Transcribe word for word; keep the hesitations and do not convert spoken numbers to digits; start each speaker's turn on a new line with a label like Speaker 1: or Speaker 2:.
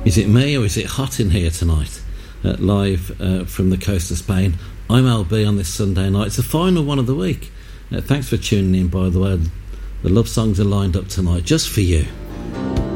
Speaker 1: Is it me or is it hot in here tonight? Uh, live uh, from the coast of Spain. I'm L B on this Sunday night. It's the final one of the week. Uh, thanks for tuning in, by the way. The love songs are lined up tonight just for you.